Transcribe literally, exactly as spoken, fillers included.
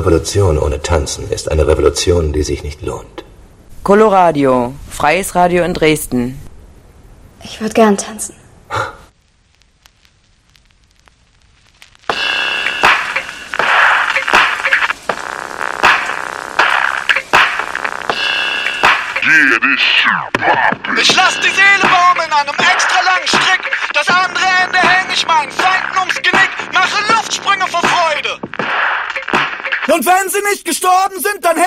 Revolution ohne Tanzen ist eine Revolution, die sich nicht lohnt. Coloradio, freies Radio in Dresden. Ich würde gern tanzen. Ich lass die Seele baumeln an einem extra langen Strick. Das andere Ende häng ich meinen Feinden ums Genick. Mache Luftsprünge vor Freude. Und wenn sie nicht gestorben sind, dann